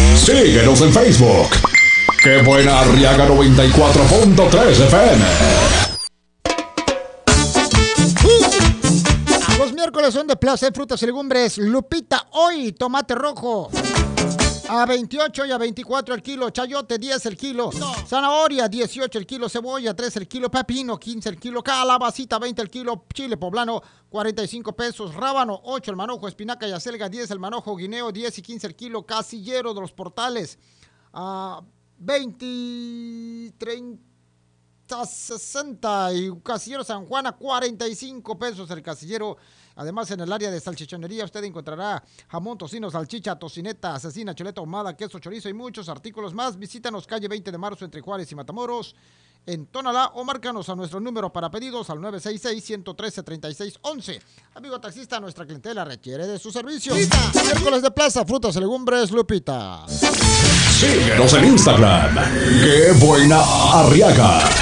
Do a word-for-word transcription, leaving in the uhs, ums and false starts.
Síguenos en Facebook. ¡Qué buena Arriaga noventa y cuatro punto tres F M! Los miércoles son de Plaza de Frutas y Legumbres. Lupita, hoy tomate rojo a veintiocho y a veinticuatro el kilo. Chayote, diez el kilo. Zanahoria, dieciocho el kilo. Cebolla, tres el kilo. Pepino, quince el kilo. Calabacita, veinte el kilo. Chile poblano, cuarenta y cinco pesos. Rábano, ocho el manojo. Espinaca y acelga, diez el manojo. Guineo, diez y quince el kilo. Casillero de los Portales, uh, veinte, treinta, sesenta. Y Casillero San Juana, cuarenta y cinco pesos el casillero. Además, en el área de salchichonería usted encontrará jamón, tocino, salchicha, tocineta, asesina, chuleta ahumada, queso, chorizo y muchos artículos más. Visítanos calle veinte de marzo entre Juárez y Matamoros, en Tonalá, o márcanos a nuestro número para pedidos al nueve seis seis, uno uno tres, tres seis uno uno. Amigo taxista, nuestra clientela requiere de su servicio. Miércoles de Plaza, Frutas y Legumbres, Lupita. Síguenos en Instagram. ¡Qué buena Arriaga!